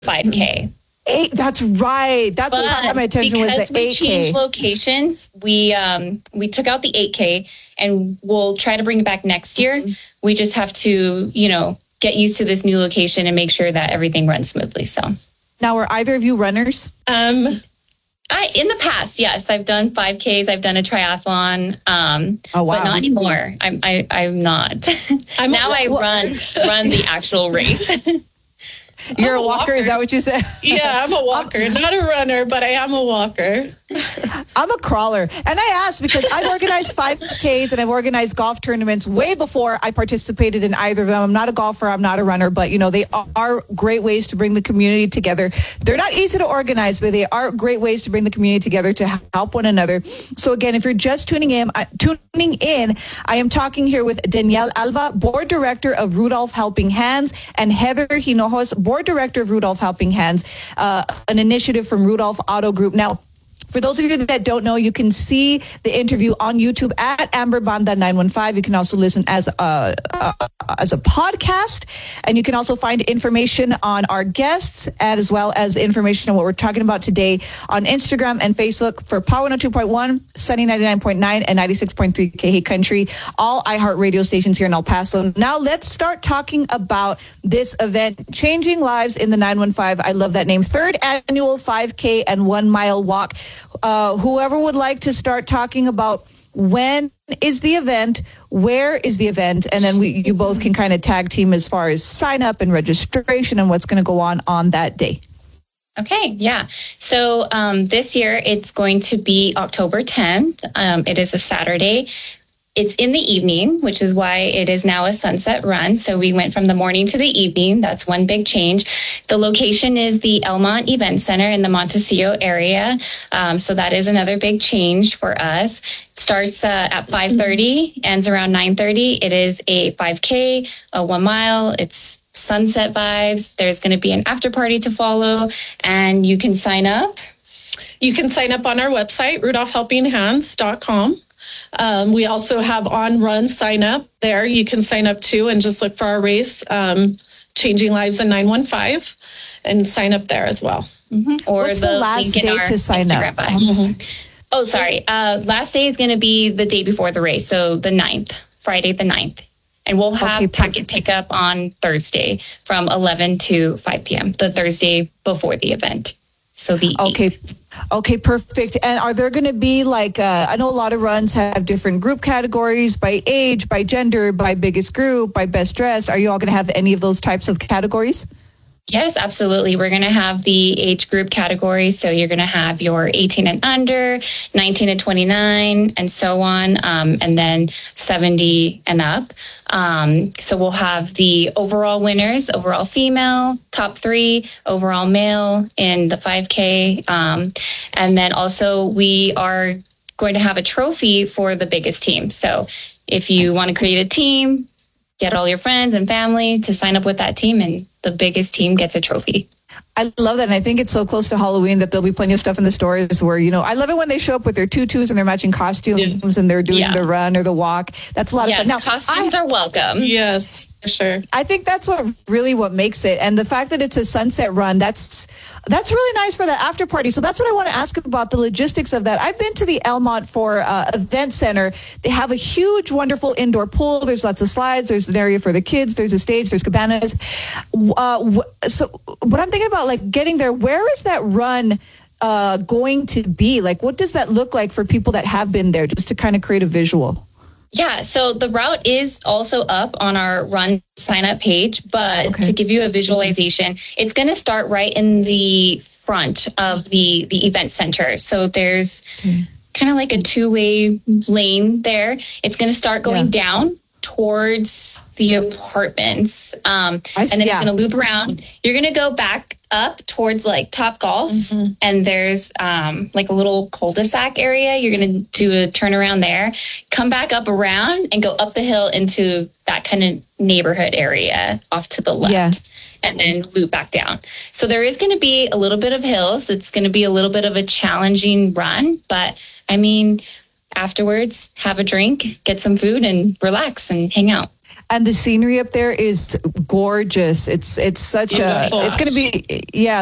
5K. That's right. That's what caught my attention was the 8K. Because we changed locations, we took out the 8K and we'll try to bring it back next year. We just have to, get used to this new location and make sure that everything runs smoothly. So now, are either of you runners? In the past, yes, I've done 5Ks. I've done a triathlon. Oh, wow. But not anymore. I'm not. I run the actual race. You're a walker? Is that what you said? Yeah, I'm a walker. Not a runner, but I am a walker. I'm a crawler. And I asked because I've organized 5Ks and I've organized golf tournaments way before I participated in either of them. I'm not a golfer. I'm not a runner. But, they are great ways to bring the community together. They're not easy to organize, but they are great ways to bring the community together to help one another. So, again, if you're just tuning in, I am talking here with Danielle Alva, Board Director of Rudolph Helping Hands, and Heather Hinojos, Board Director of Rudolph Helping Hands, an initiative from Rudolph Auto Group. Now, for those of you that don't know, you can see the interview on YouTube at Amber Banda 915. You can also listen as a podcast, and you can also find information on our guests as well as information on what we're talking about today on Instagram and Facebook for Power 102.1, Sunny 99.9, and 96.3 KH Country, all iHeartRadio stations here in El Paso. Now let's start talking about this event, Changing Lives in the 915. I love that name. Third annual 5K and 1 mile walk. Whoever would like to start talking about when is the event, where is the event, and then you both can kind of tag team as far as sign up and registration and what's going to go on that day. Okay, yeah. So this year it's going to be October 10th. It is a Saturday. It's in the evening, which is why it is now a sunset run. So we went from the morning to the evening. That's one big change. The location is the Elmont Event Center in the Montecillo area. So that is another big change for us. It starts at 5:30, ends around 9:30. It is a 5K, a 1 mile. It's sunset vibes. There's going to be an after party to follow, and you can sign up. You can sign up on our website, rudolphhelpinghands.com. We also have on-run sign up there. You can sign up too and just look for our race, Changing Lives in 915, and sign up there as well. Mm-hmm. Or what's the last day to sign Instagram up? Mm-hmm. Oh, sorry. Last day is going to be the day before the race, so the 9th, Friday the 9th. And we'll have packet pickup on Thursday from 11 to 5 p.m., the Thursday before the event. So the 8th. Okay, perfect. And are there going to be I know a lot of runs have different group categories by age, by gender, by biggest group, by best dressed. Are you all going to have any of those types of categories? Yes, absolutely. We're going to have the age group categories. So you're going to have your 18 and under, 19 and 29, and so on, and then 70 and up. So we'll have the overall winners, overall female, top 3, overall male in the 5K. And then also we are going to have a trophy for the biggest team. So if you want to create a team, get all your friends and family to sign up with that team, and the biggest team gets a trophy. I love that. And I think it's so close to Halloween that there'll be plenty of stuff in the stores where, I love it when they show up with their tutus and their matching costumes and they're doing the run or the walk. That's a lot of fun. Now, costumes are welcome. Yes, for sure. I think that's what makes it. And the fact that it's a sunset run, that's really nice for the after party. So that's what I want to ask about, the logistics of that. I've been to the Elmont for event center. They have a huge, wonderful indoor pool. There's lots of slides. There's an area for the kids. There's a stage. There's cabanas. So what I'm thinking about, getting there, where is that run going to be? What does that look like for people that have been there, just to kind of create a visual? Yeah, so the route is also up on our run sign up page, but to give you a visualization, it's going to start right in the front of the event center. So there's kind of like a 2-way lane there. It's going to start going down towards the apartments. And then it's going to loop around. You're going to go back up towards Top Golf, and there's a little cul-de-sac area. You're going to do a turnaround there, come back up around and go up the hill into that kind of neighborhood area off to the left. And then loop back down. So there is going to be a little bit of hills. It's going to be a little bit of a challenging run, but afterwards, have a drink, get some food, and relax and hang out. And the scenery up there is gorgeous. It's such Beautiful. it's going to be, yeah.